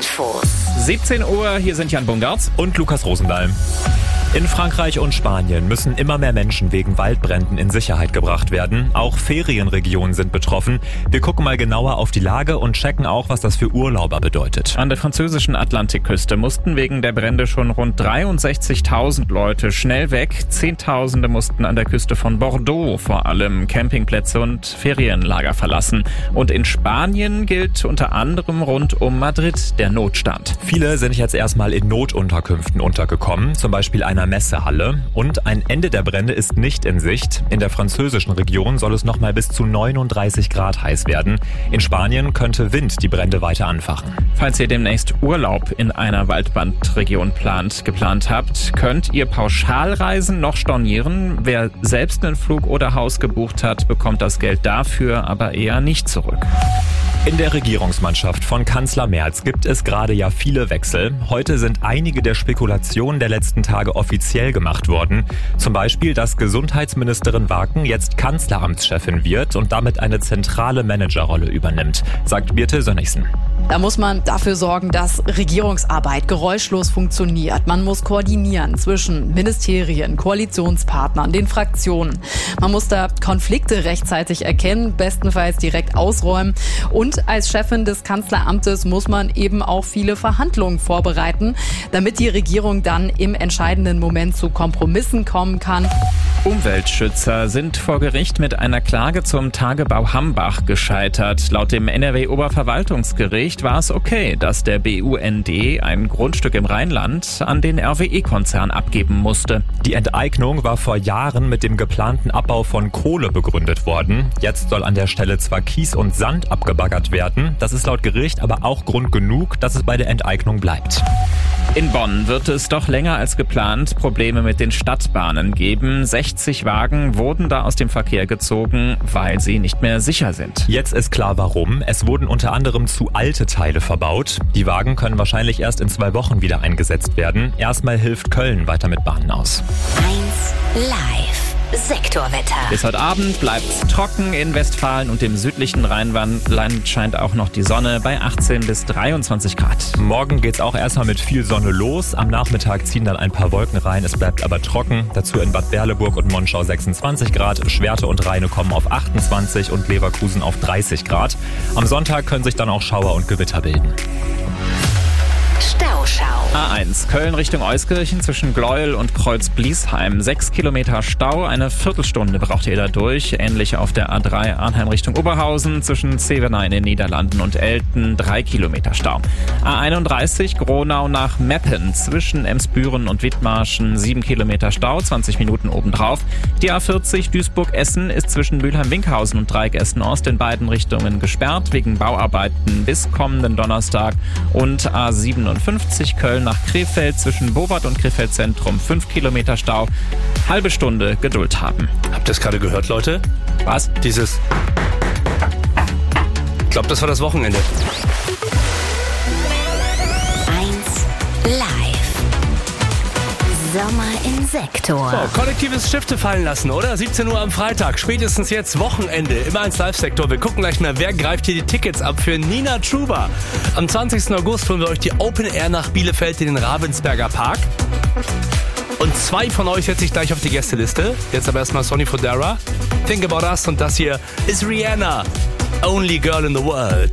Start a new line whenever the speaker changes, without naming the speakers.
Infos.
17 Uhr, hier sind Jan Bungartz
und Lukas Rosendahl. In Frankreich und Spanien müssen immer mehr Menschen wegen Waldbränden in Sicherheit gebracht werden. Auch Ferienregionen sind betroffen. Wir gucken mal genauer auf die Lage und checken auch, was das für Urlauber bedeutet.
An der französischen Atlantikküste mussten wegen der Brände schon rund 63.000 Leute schnell weg. Zehntausende mussten an der Küste von Bordeaux vor allem Campingplätze und Ferienlager verlassen. Und in Spanien gilt unter anderem rund um Madrid der Notstand.
Viele sind jetzt erstmal in Notunterkünften untergekommen, zum Beispiel einer Messehalle. Und ein Ende der Brände ist nicht in Sicht. In der französischen Region soll es nochmal bis zu 39 Grad heiß werden. In Spanien könnte Wind die Brände weiter anfachen.
Falls ihr demnächst Urlaub in einer Waldbrandregion geplant habt, könnt ihr Pauschalreisen noch stornieren. Wer selbst einen Flug oder Haus gebucht hat, bekommt das Geld dafür aber eher nicht zurück.
In der Regierungsmannschaft von Kanzler Merz gibt es gerade ja viele Wechsel. Heute sind einige der Spekulationen der letzten Tage offiziell gemacht worden. Zum Beispiel, dass Gesundheitsministerin Waken jetzt Kanzleramtschefin wird und damit eine zentrale Managerrolle übernimmt, sagt Birte Sönnigsen.
Da muss man dafür sorgen, dass Regierungsarbeit geräuschlos funktioniert. Man muss koordinieren zwischen Ministerien, Koalitionspartnern, den Fraktionen. Man muss da Konflikte rechtzeitig erkennen, bestenfalls direkt ausräumen. Und als Chefin des Kanzleramtes muss man eben auch viele Verhandlungen vorbereiten, damit die Regierung dann im entscheidenden Moment zu Kompromissen kommen kann.
Umweltschützer sind vor Gericht mit einer Klage zum Tagebau Hambach gescheitert. Laut dem NRW-Oberverwaltungsgericht war es okay, dass der BUND ein Grundstück im Rheinland an den RWE-Konzern abgeben musste.
Die Enteignung war vor Jahren mit dem geplanten Abbau von Kohle begründet worden. Jetzt soll an der Stelle zwar Kies und Sand abgebaggert werden. Das ist laut Gericht aber auch Grund genug, dass es bei der Enteignung bleibt.
In Bonn wird es doch länger als geplant Probleme mit den Stadtbahnen geben. 60 Wagen wurden da aus dem Verkehr gezogen, weil sie nicht mehr sicher sind.
Jetzt ist klar warum. Es wurden unter anderem zu alte Teile verbaut. Die Wagen können wahrscheinlich erst in 2 Wochen wieder eingesetzt werden. Erstmal hilft Köln weiter mit Bahnen aus.
1 Live. Sektorwetter.
Bis heute Abend bleibt's trocken in Westfalen und im südlichen Rheinland scheint auch noch die Sonne bei 18 bis 23 Grad.
Morgen geht's auch erstmal mit viel Sonne los. Am Nachmittag ziehen dann ein paar Wolken rein. Es bleibt aber trocken. Dazu in Bad Berleburg und Monschau 26 Grad. Schwerte und Rheine kommen auf 28 und Leverkusen auf 30 Grad. Am Sonntag können sich dann auch Schauer und Gewitter bilden.
Stauschau.
A1 Köln Richtung Euskirchen zwischen Gleuel und Kreuz-Bliesheim. 6 Kilometer Stau, eine Viertelstunde braucht ihr da durch. Ähnlich auf der A3 Arnheim Richtung Oberhausen zwischen Zevenaar in den Niederlanden und Elten. 3 Kilometer Stau. A31 Gronau nach Meppen zwischen Emsbüren und Wittmarschen. 7 Kilometer Stau, 20 Minuten obendrauf. Die A40 Duisburg-Essen ist zwischen Mülheim-Winkhausen und Dreieck Essen-Ost in beiden Richtungen gesperrt wegen Bauarbeiten bis kommenden Donnerstag. Und A57 Köln nach Krefeld zwischen Bowart und Krefeld Zentrum 5 Kilometer Stau. Halbe Stunde Geduld haben.
Habt ihr das gerade gehört, Leute?
Was?
Dieses... Ich glaube, das war das Wochenende.
1 Live. Sommer im Sektor.
So, kollektives Stifte fallen lassen, oder? 17 Uhr am Freitag, spätestens jetzt Wochenende im 1 Live-Sektor. Wir gucken gleich mal, wer greift hier die Tickets ab für Nina Chuba. Am 20. August holen wir euch die Open Air nach Bielefeld in den Ravensberger Park. Und 2 von euch setze ich gleich auf die Gästeliste. Jetzt aber erstmal Sonny Fodera, Think About Us, und das hier ist Rihanna, Only Girl in the World.